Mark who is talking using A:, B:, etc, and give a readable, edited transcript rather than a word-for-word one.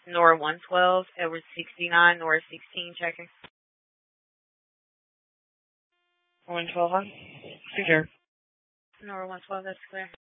A: Nora 112, Edward 69, Nora 16, checking.
B: 112 on. Clear.
A: Nora 112, that's clear.